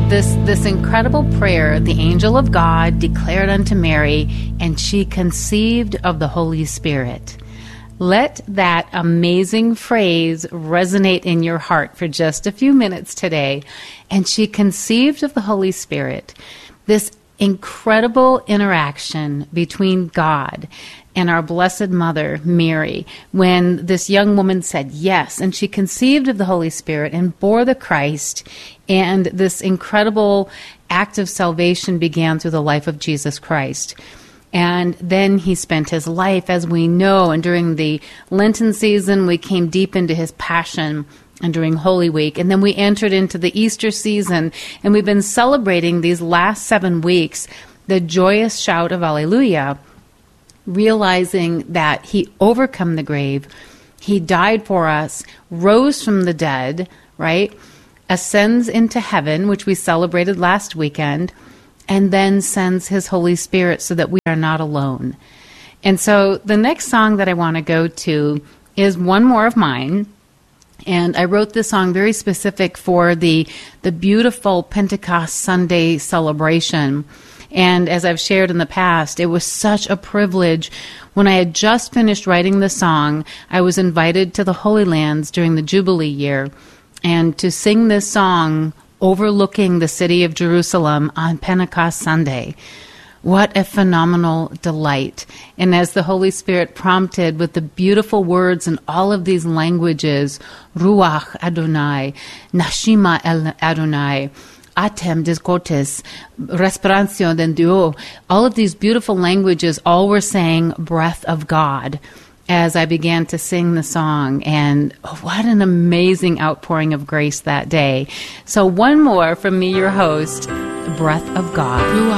this incredible prayer, the angel of God declared unto Mary, and she conceived of the Holy Spirit. Let that amazing phrase resonate in your heart for just a few minutes today. And she conceived of the Holy Spirit. This incredible interaction between God and our Blessed Mother, Mary, when this young woman said yes, and she conceived of the Holy Spirit and bore the Christ, and this incredible act of salvation began through the life of Jesus Christ. And then he spent his life, as we know, and during the Lenten season, we came deep into his passion, and during Holy Week. And then we entered into the Easter season, and we've been celebrating these last 7 weeks the joyous shout of Alleluia, realizing that he overcome the grave, he died for us, rose from the dead, right? Ascends into heaven, which we celebrated last weekend, and then sends his Holy Spirit so that we are not alone. And so the next song that I want to go to is one more of mine. And I wrote this song very specific for the beautiful Pentecost Sunday celebration. And as I've shared in the past, it was such a privilege. When I had just finished writing the song, I was invited to the Holy Lands during the Jubilee year, and to sing this song overlooking the city of Jerusalem on Pentecost Sunday. What a phenomenal delight. And as the Holy Spirit prompted with the beautiful words in all of these languages, Ruach Adonai, Nashima El Adonai, Atem des Gottes, Respiration de Dieu, all of these beautiful languages, all were saying breath of God as I began to sing the song. And what an amazing outpouring of grace that day. So one more from me, your host, Breath of God.